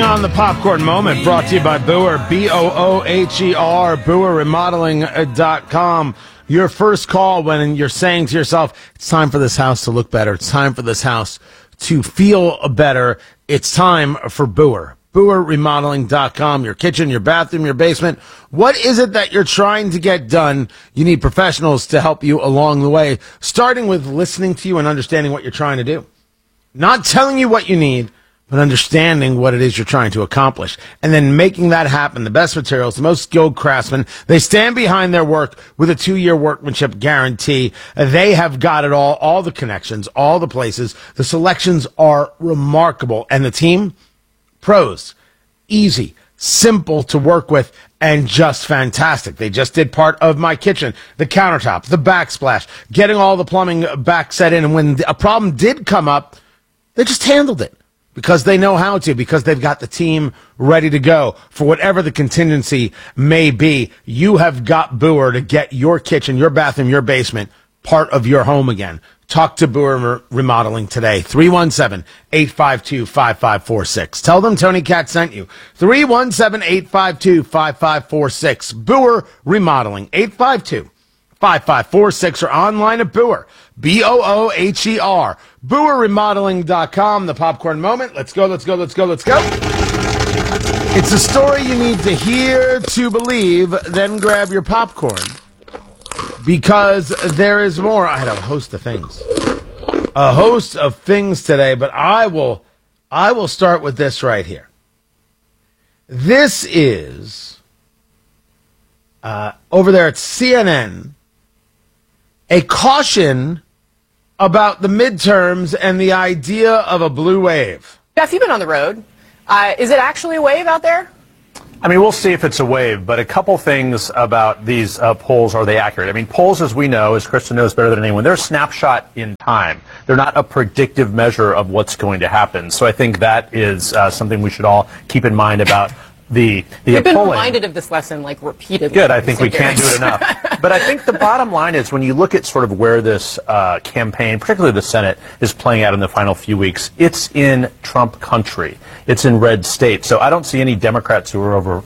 on the popcorn moment, brought to you by Booher, B-O-O-H-E-R, BooherRemodeling.com. Your first call when you're saying to yourself, it's time for this house to look better. It's time for this house to feel better. It's time for Booher. BooherRemodeling.com. Your kitchen, your bathroom, your basement. What is it that you're trying to get done? You need professionals to help you along the way, starting with listening to you and understanding what you're trying to do. Not telling you what you need, but understanding what it is you're trying to accomplish, and then making that happen. The best materials, the most skilled craftsmen, they stand behind their work with a 2-year workmanship guarantee. They have got it all the connections, all the places. The selections are remarkable, and the team, pros, easy, simple to work with, and just fantastic. They just did part of my kitchen, the countertop, the backsplash, getting all the plumbing back set in, and when a problem did come up, they just handled it. Because they know how to, because they've got the team ready to go for whatever the contingency may be. You have got Booher to get your kitchen, your bathroom, your basement part of your home again. Talk to Booher Remodeling today. 317-852-5546. Tell them Tony Katz sent you. 317-852-5546. Booher Remodeling. 852-5546 or online at Booher. B-O-O-H-E-R. BooherRemodeling.com. The popcorn moment. Let's go. It's a story you need to hear to believe, then grab your popcorn. Because there is more. I had a host of things. A host of things today, but I will start with this right here. This is over there at CNN, a caution about the midterms and the idea of a blue wave. Jeff, you've been on the road. Is it actually a wave out there? I mean, we'll see if it's a wave, but a couple things about these polls. Are they accurate? I mean, polls, as we know, as Kristen knows better than anyone, they're a snapshot in time. They're not a predictive measure of what's going to happen. So I think that is something we should all keep in mind about the We've been polling. reminded of this lesson, like, repeatedly. Good. I think we can't do it enough. But I think the bottom line is when you look at sort of where this campaign, particularly the Senate, is playing out in the final few weeks, it's in Trump country. It's in red states. So I don't see any Democrats who are over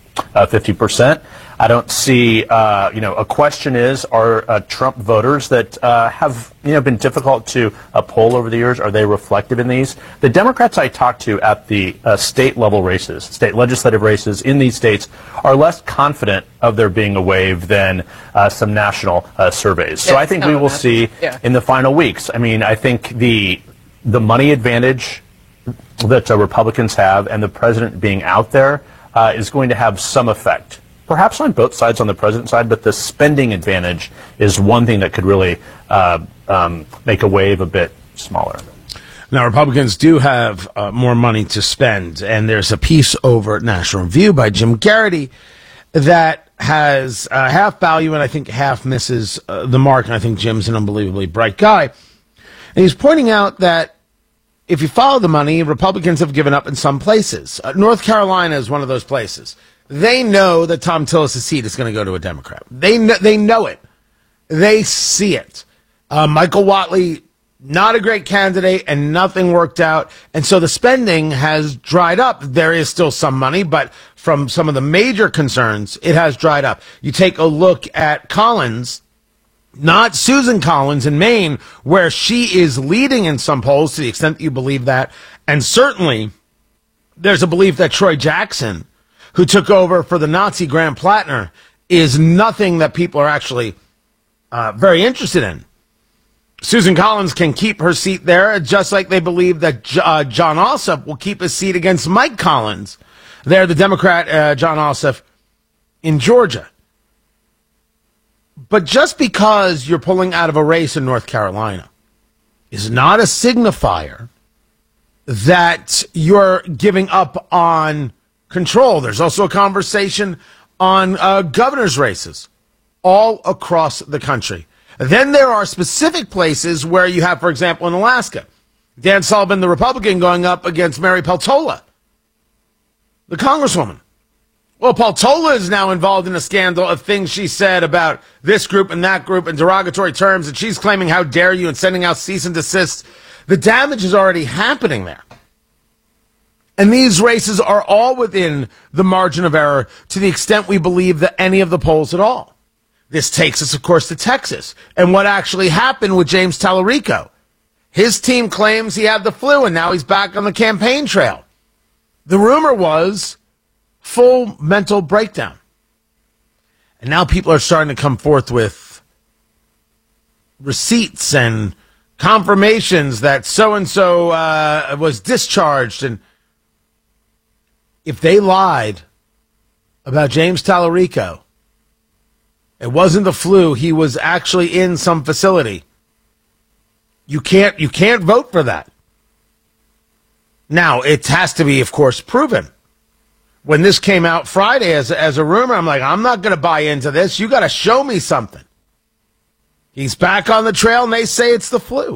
50%. I don't see, a question is, are Trump voters that have, been difficult to poll over the years, are they reflective in these? The Democrats I talked to at the state level races, state legislative races in these states, are less confident of there being a wave than some national surveys. So I think we will see in the final weeks. I mean, I think the money advantage that Republicans have and the president being out there is going to have some effect. Perhaps on both sides, on the president's side, but the spending advantage is one thing that could really make a wave a bit smaller. Now, Republicans do have more money to spend, and there's a piece over at National Review by Jim Garrity that has half value and I think half misses the mark, and I think Jim's an unbelievably bright guy. And he's pointing out that if you follow the money, Republicans have given up in some places. North Carolina is one of those places. They know that Tom Tillis' seat is going to go to a Democrat. They know it. They see it. Michael Whatley, not a great candidate, and nothing worked out. And so the spending has dried up. There is still some money, but from some of the major concerns, it has dried up. You take a look at Collins, not Susan Collins in Maine, where she is leading in some polls to the extent that you believe that. And certainly there's a belief that Troy Jackson, who took over for the Nazi Graham Plattner, is nothing that people are actually very interested in. Susan Collins can keep her seat there, just like they believe that John Ossoff will keep his seat against Mike Collins. They're the Democrat, John Ossoff, in Georgia. But just because you're pulling out of a race in North Carolina is not a signifier that you're giving up on control. There's also a conversation on governor's races all across the country. Then there are specific places where you have, for example, in Alaska, Dan Sullivan, the Republican, going up against Mary Peltola, the congresswoman. Well, Peltola is now involved in a scandal of things she said about this group and that group in derogatory terms, and she's claiming, how dare you, and sending out cease and desist. The damage is already happening there. And these races are all within the margin of error to the extent we believe that any of the polls at all. This takes us, of course, to Texas and what actually happened with James Tallarico. His team claims he had the flu and now he's back on the campaign trail. The rumor was full mental breakdown. And now people are starting to come forth with receipts and confirmations that so-and-so was discharged. And if they lied about James Tallarico, it wasn't the flu, he was actually in some facility, you can't vote for that. Now, it has to be, of course, proven. When this came out Friday as a rumor, I'm like, I'm not going to buy into this. You got to show me something. He's back on the trail, and they say it's the flu.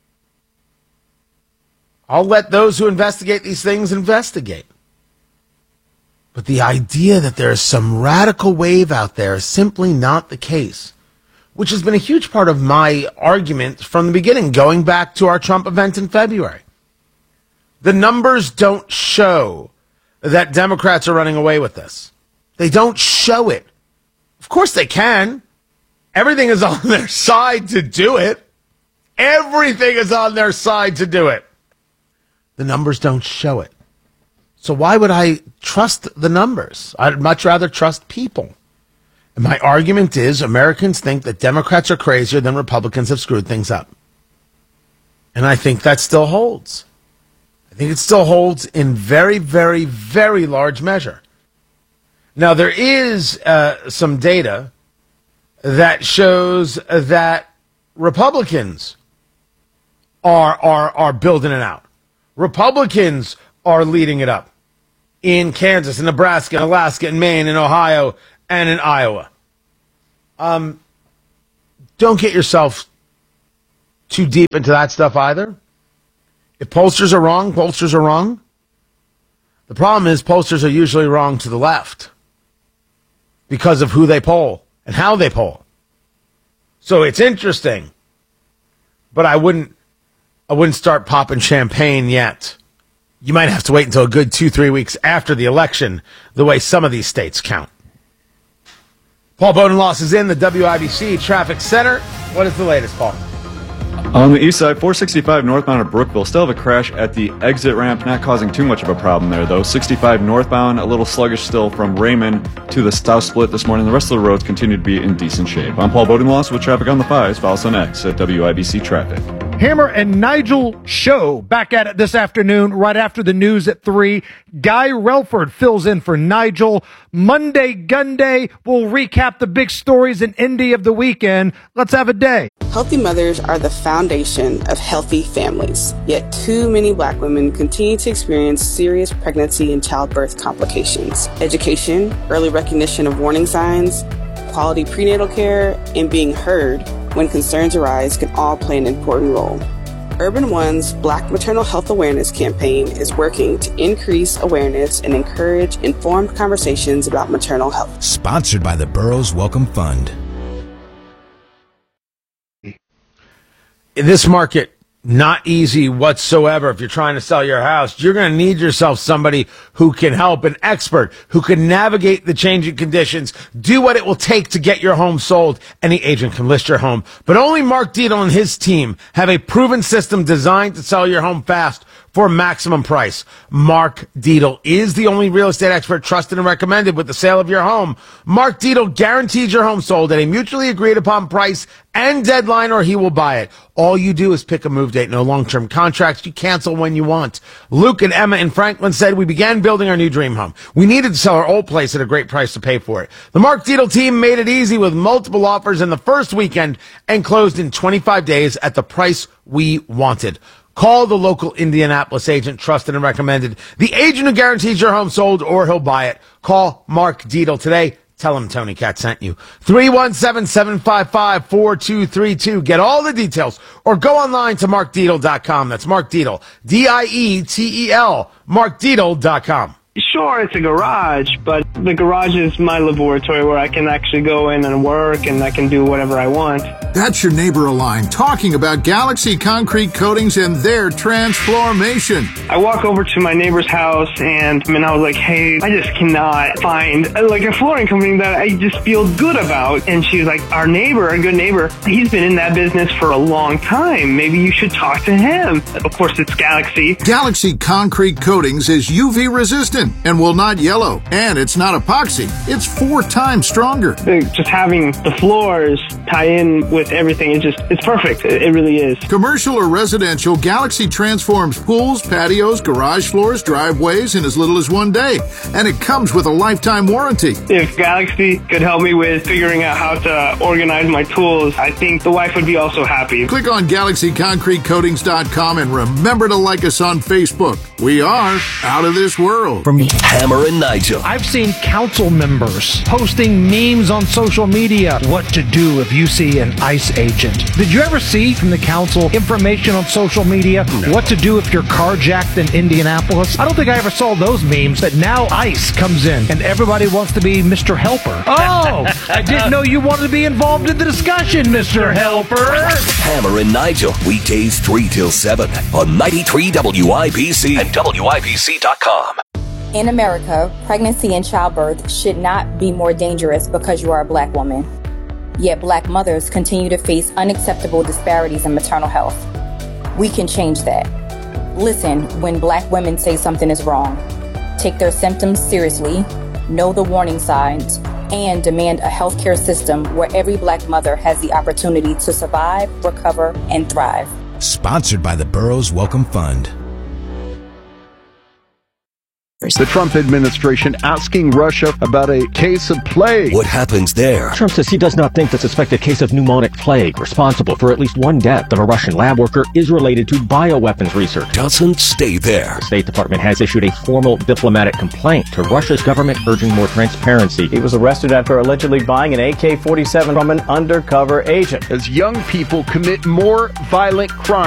I'll let those who investigate these things investigate. But the idea that there is some radical wave out there is simply not the case, which has been a huge part of my argument from the beginning, going back to our Trump event in February. The numbers don't show that Democrats are running away with this. They don't show it. Of course they can. Everything is on their side to do it. Everything is on their side to do it. The numbers don't show it. So why would I trust the numbers? I'd much rather trust people. And my argument is Americans think that Democrats are crazier than Republicans have screwed things up. And I think that still holds. I think it still holds in very, very, very large measure. Now, there is some data that shows that Republicans are building it out. Republicans are leading it up in Kansas, in Nebraska, in Alaska, in Maine, in Ohio, and in Iowa. Don't get yourself too deep into that stuff either. If pollsters are wrong, pollsters are wrong. The problem is pollsters are usually wrong to the left because of who they poll and how they poll. So it's interesting, but I wouldn't start popping champagne yet. You might have to wait until a good 2-3 weeks after the election, the way some of these states count. Paul Bodenloss is in the WIBC Traffic Center. What is the latest, Paul? On the east side, 465 northbound of Brookville. Still have a crash at the exit ramp, not causing too much of a problem there, though. 65 northbound, a little sluggish still from Raymond to the south split this morning. The rest of the roads continue to be in decent shape. I'm Paul Bodenloss with Traffic on the 5s. Follow us on X at WIBC Traffic. Hammer and Nigel show back at it this afternoon, right after the news at 3. Guy Relford fills in for Nigel. Monday Gun Day. We'll recap the big stories in Indy of the weekend. Let's have a day. Healthy mothers are the foundation of healthy families. Yet too many Black women continue to experience serious pregnancy and childbirth complications. Education, early recognition of warning signs, quality prenatal care, and being heard when concerns arise can all play an important role. Urban One's Black Maternal Health Awareness campaign is working to increase awareness and encourage informed conversations about maternal health. Sponsored by the Burroughs Welcome Fund. In this market, not easy whatsoever. If you're trying to sell your house, you're going to need yourself somebody who can help, an expert who can navigate the changing conditions, do what it will take to get your home sold. Any agent can list your home, but only Mark Dietel and his team have a proven system designed to sell your home fast for maximum price. Mark Dietel is the only real estate expert trusted and recommended with the sale of your home. Mark Dietel guarantees your home sold at a mutually agreed upon price and deadline, or he will buy it. All you do is pick a move date. No long-term contracts. You cancel when you want. Luke and Emma in Franklin said, we began building our new dream home. We needed to sell our old place at a great price to pay for it. The Mark Dietel team made it easy with multiple offers in the first weekend and closed in 25 days at the price we wanted. Call the local Indianapolis agent, trusted and recommended. The agent who guarantees your home sold or he'll buy it. Call Mark Dietel today. Tell him Tony Cat sent you. 317-755-4232. Get all the details or go online to markdietel.com. That's Mark Dietel. D-I-E-T-E-L. markdietel.com. Sure, it's a garage, but The garage is my laboratory where I can actually go in and work and I can do whatever I want. That's your neighbor Align talking about Galaxy Concrete Coatings and their transformation. I walk over to my neighbor's house and I was like, hey, I just cannot find like a flooring company that I just feel good about. And she was like, our neighbor, a good neighbor, he's been in that business for a long time. Maybe you should talk to him. Of course, it's Galaxy. Galaxy Concrete Coatings is UV resistant and will not yellow. And it's not epoxy. It's 4 times stronger. Just having the floors tie in with everything, it's perfect. It really is. Commercial or residential, Galaxy transforms pools, patios, garage floors, driveways in as little as 1 day. And it comes with a lifetime warranty. If Galaxy could help me with figuring out how to organize my tools, I think the wife would be also happy. Click on GalaxyConcreteCoatings.com and remember to like us on Facebook. We are out of this world. From Hammer and Nigel. I've seen council members posting memes on social media. What to do if you see an ICE agent. Did you ever see from the council information on social media? No. What to do if you're carjacked in Indianapolis? I don't think I ever saw those memes, but now ICE comes in and everybody wants to be Mr. Helper. Oh, I didn't know you wanted to be involved in the discussion, Mr. Helper. Hammer and Nigel, weekdays 3 till 7 on 93 WIBC and WIBC.com. In America, pregnancy and childbirth should not be more dangerous because you are a black woman. Yet black mothers continue to face unacceptable disparities in maternal health. We can change that. Listen when black women say something is wrong. Take their symptoms seriously, know the warning signs, and demand a healthcare system where every black mother has the opportunity to survive, recover, and thrive. Sponsored by the Burroughs Welcome Fund. The Trump administration asking Russia about a case of plague. What happens there? Trump says he does not think the suspected case of pneumonic plague, responsible for at least 1 death of a Russian lab worker, is related to bioweapons research. Doesn't stay there. The State Department has issued a formal diplomatic complaint to Russia's government urging more transparency. He was arrested after allegedly buying an AK-47 from an undercover agent. As young people commit more violent crimes.